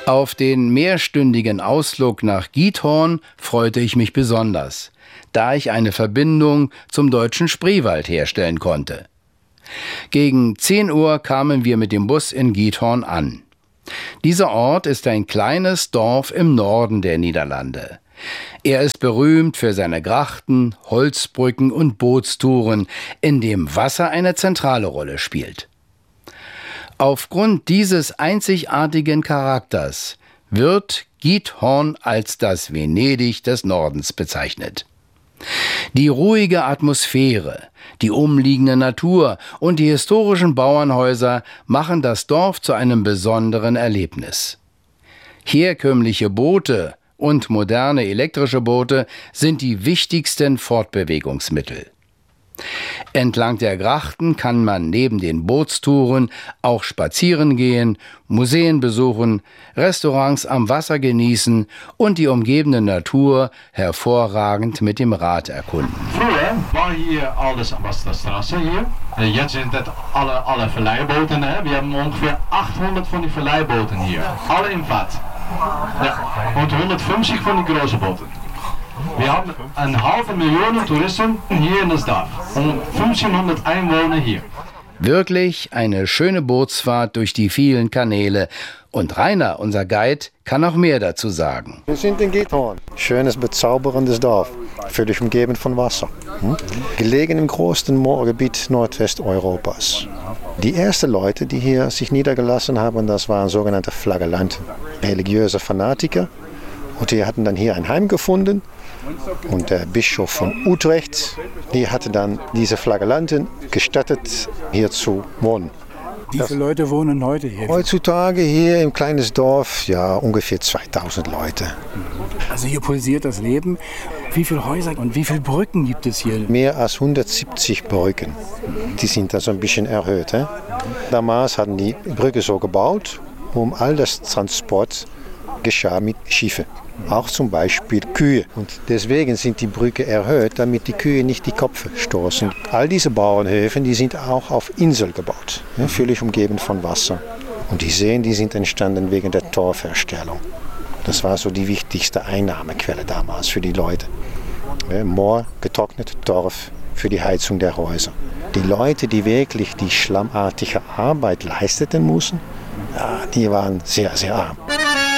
Auf den mehrstündigen Ausflug nach Giethorn freute ich mich besonders, da ich eine Verbindung zum deutschen Spreewald herstellen konnte. Gegen 10 Uhr kamen wir mit dem Bus in Giethorn an. Dieser Ort ist ein kleines Dorf im Norden der Niederlande. Er ist berühmt für seine Grachten, Holzbrücken und Bootstouren, in dem Wasser eine zentrale Rolle spielt. Aufgrund dieses einzigartigen Charakters wird Giethorn als das Venedig des Nordens bezeichnet. Die ruhige Atmosphäre, die umliegende Natur und die historischen Bauernhäuser machen das Dorf zu einem besonderen Erlebnis. Herkömmliche Boote und moderne elektrische Boote sind die wichtigsten Fortbewegungsmittel. Entlang der Grachten kann man neben den Bootstouren auch spazieren gehen, Museen besuchen, Restaurants am Wasser genießen und die umgebende Natur hervorragend mit dem Rad erkunden. Früher war hier alles Wasserstraße hier. Jetzt sind das alle Verleihbooten. Wir haben ungefähr 800 von den Verleihbooten hier. Alle im Watt. Ja. Und 150 von den großen Booten. Wir haben 500.000 Touristen hier in das Dorf und 1500 Einwohner hier. Wirklich eine schöne Bootsfahrt durch die vielen Kanäle. Und Rainer, unser Guide, kann auch mehr dazu sagen. Wir sind in Giethorn. Schönes, bezauberndes Dorf, völlig umgeben von Wasser. Gelegen im größten Moorgebiet Nordwesteuropas. Die ersten Leute, die hier sich niedergelassen haben, das waren sogenannte Flagellanten, religiöse Fanatiker. Und die hatten dann hier ein Heim gefunden. Und der Bischof von Utrecht, die hatte dann diese Flagellanten gestattet, hier zu wohnen. Wie viele Leute wohnen heute hier? Heutzutage hier im kleinen Dorf, ja, ungefähr 2000 Leute. Also hier pulsiert das Leben. Wie viele Häuser und wie viele Brücken gibt es hier? Mehr als 170 Brücken. Die sind also ein bisschen erhöht. Damals hatten die Brücke so gebaut, all das Transport geschah mit Schiffen. Auch zum Beispiel Kühe. Und deswegen sind die Brücke erhöht, damit die Kühe nicht die Köpfe stoßen. All diese Bauernhöfe, die sind auch auf Inseln gebaut, völlig umgeben von Wasser. Und die Seen, die sind entstanden wegen der Torfherstellung. Das war so die wichtigste Einnahmequelle damals für die Leute. Moor, getrocknet, Torf für die Heizung der Häuser. Die Leute, die wirklich die schlammartige Arbeit leisteten mussten, ja, die waren sehr, sehr arm.